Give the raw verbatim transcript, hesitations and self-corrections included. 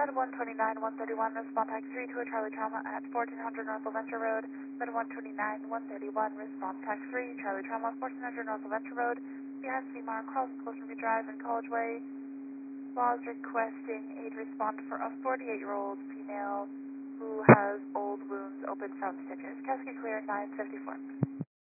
Med one twenty-nine, one thirty-one, respond taxi three to a Charlie Trauma at fourteen hundred North Venture Road. Med one twenty-nine, one thirty-one, respond taxi three, Charlie Trauma, fourteen hundred North Venture Road. Behind Seymour, Cross, Coastal Drive, and College Way. Laws requesting aid respond for a forty-eight-year-old female who has old wounds open from stitches. Casket clear, nine fifty-four.